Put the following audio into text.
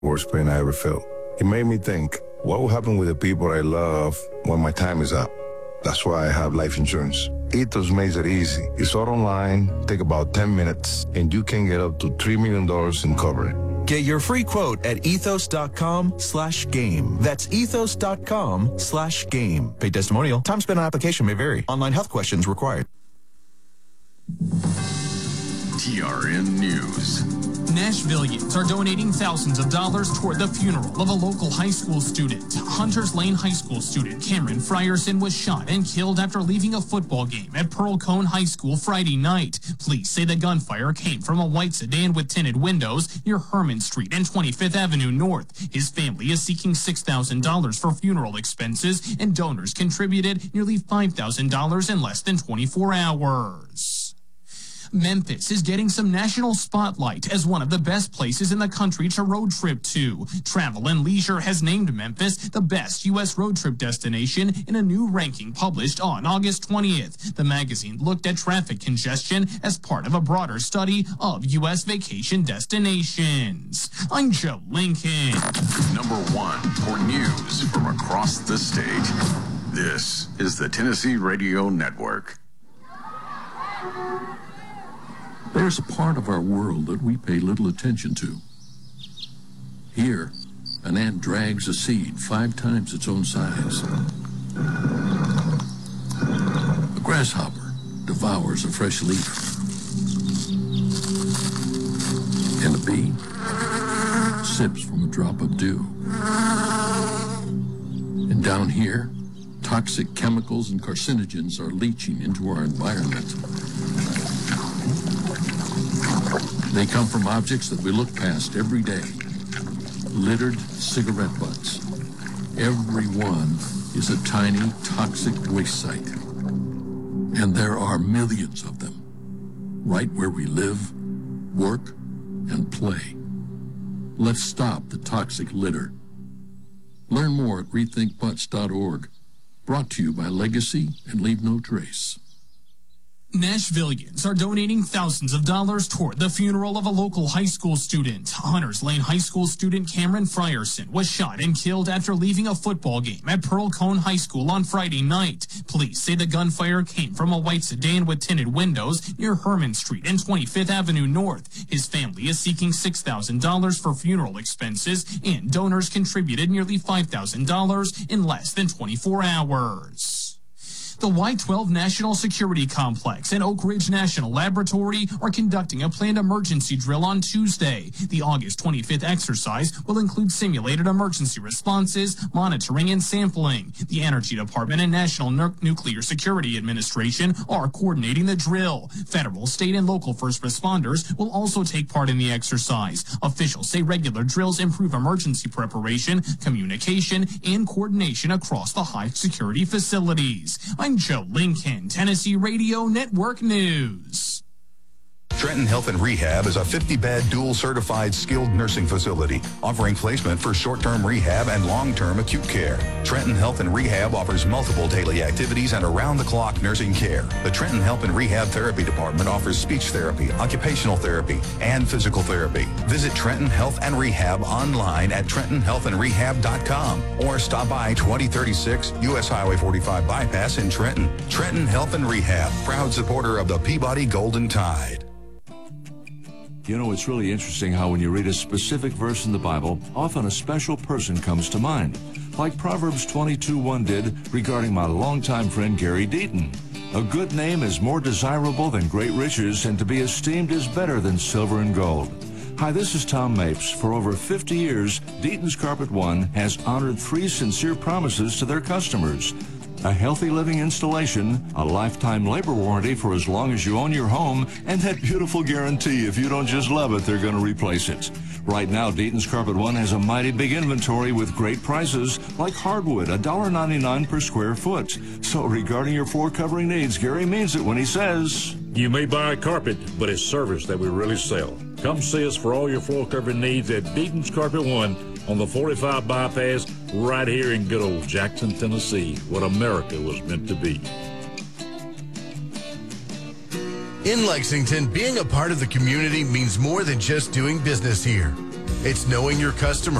worst pain I ever felt. It made me think, what will happen with the people I love when my time is up? That's why I have life insurance. Ethos makes it easy. It's all online, take about 10 minutes, and you can get up to $3 million in coverage. Get your free quote at ethos.com/game. That's ethos.com/game. Paid testimonial. Time spent on application may vary. Online health questions required. TRN News. Nashvillians are donating thousands of dollars toward the funeral of a local high school student. Hunters Lane High School student Cameron Frierson was shot and killed after leaving a football game at Pearl Cone High School Friday night. Police say the gunfire came from a white sedan with tinted windows near Herman Street and 25th Avenue North. His family is seeking $6,000 for funeral expenses, and donors contributed nearly $5,000 in less than 24 hours. Memphis is getting some national spotlight as one of the best places in the country to road trip to. Travel and Leisure has named Memphis the best U.S. road trip destination in a new ranking published on August 20th. The magazine looked at traffic congestion as part of a broader study of U.S. vacation destinations. I'm Joe Lincoln. Number one for news from across the state. This is the Tennessee Radio Network. There's a part of our world that we pay little attention to. Here, an ant drags a seed 5 times its own size. A grasshopper devours a fresh leaf. And a bee sips from a drop of dew. And down here, toxic chemicals and carcinogens are leaching into our environment. They come from objects that we look past every day. Littered cigarette butts. Every one is a tiny toxic waste site. And there are millions of them, right where we live, work, and play. Let's stop the toxic litter. Learn more at rethinkbutts.org. Brought to you by Legacy and Leave No Trace. Nashvillians are donating thousands of dollars toward the funeral of a local high school student. Hunters Lane High School student Cameron Frierson was shot and killed after leaving a football game at Pearl Cone High School on Friday night. Police say the gunfire came from a white sedan with tinted windows near Herman Street and 25th Avenue North. His family is seeking $6,000 for funeral expenses, and donors contributed nearly $5,000 in less than 24 hours. The Y-12 National Security Complex and Oak Ridge National Laboratory are conducting a planned emergency drill on Tuesday. The August 25th exercise will include simulated emergency responses, monitoring, and sampling. The Energy Department and National Nuclear Security Administration are coordinating the drill. Federal, state, and local first responders will also take part in the exercise. Officials say regular drills improve emergency preparation, communication, and coordination across the high-security facilities. I'm Joe Lincoln, Tennessee Radio Network News. Trenton Health and Rehab is a 50-bed, dual-certified skilled nursing facility offering placement for short-term rehab and long-term acute care. Trenton Health and Rehab offers multiple daily activities and around-the-clock nursing care. The Trenton Health and Rehab Therapy Department offers speech therapy, occupational therapy, and physical therapy. Visit Trenton Health and Rehab online at TrentonHealthAndRehab.com or stop by 2036 U.S. Highway 45 Bypass in Trenton. Trenton Health and Rehab, proud supporter of the Peabody Golden Tide. You know, it's really interesting how when you read a specific verse in the Bible, often a special person comes to mind, like Proverbs 22:1 did regarding my longtime friend Gary Deaton. A good name is more desirable than great riches, and to be esteemed is better than silver and gold. Hi, this is Tom Mapes. For over 50 years, Deaton's Carpet One has honored 3 sincere promises to their customers. A healthy living installation, a lifetime labor warranty for as long as you own your home, and that beautiful guarantee if you don't just love it, they're going to replace it. Right now, Deaton's Carpet One has a mighty big inventory with great prices, like hardwood, $1.99 per square foot. So regarding your floor covering needs, Gary means it when he says, you may buy a carpet, but it's service that we really sell. Come see us for all your floor covering needs at Deaton's Carpet One on the 45 bypass right here in good old Jackson, Tennessee, what America was meant to be. In Lexington, being a part of the community means more than just doing business here. It's knowing your customer